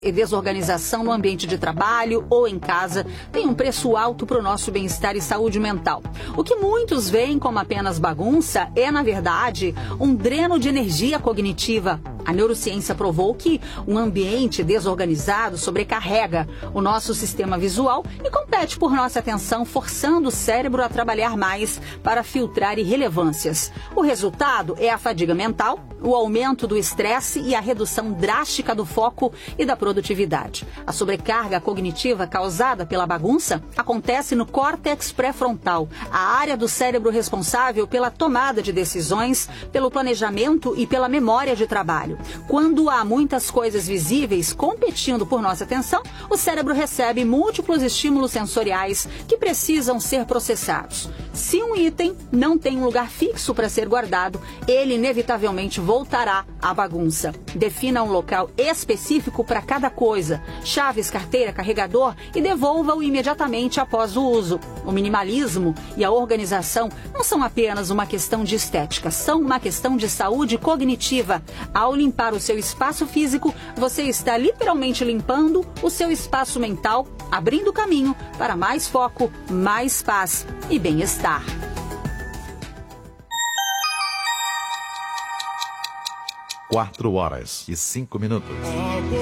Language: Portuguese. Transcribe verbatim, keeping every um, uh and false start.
E desorganização no ambiente de trabalho ou em casa tem um preço alto para o nosso bem-estar e saúde mental. O que muitos veem como apenas bagunça é, na verdade, um dreno de energia cognitiva. A neurociência provou que um ambiente desorganizado sobrecarrega o nosso sistema visual e compete por nossa atenção, forçando o cérebro a trabalhar mais para filtrar irrelevâncias. O resultado é a fadiga mental, o aumento do estresse e a redução drástica do foco e da produtividade. A sobrecarga cognitiva causada pela bagunça acontece no córtex pré-frontal, a área do cérebro responsável pela tomada de decisões, pelo planejamento e pela memória de trabalho. Quando há muitas coisas visíveis competindo por nossa atenção, o cérebro recebe múltiplos estímulos sensoriais que precisam ser processados. Se um item não tem um lugar fixo para ser guardado, ele inevitavelmente voltará à bagunça. Defina um local específico para cada coisa, chaves, carteira, carregador, e devolva-o imediatamente após o uso. O minimalismo e a organização não são apenas uma questão de estética, são uma questão de saúde cognitiva. Ao limpar o seu espaço físico, você está literalmente limpando o seu espaço mental, abrindo caminho para mais foco, mais paz e bem-estar. Quatro horas e cinco minutos.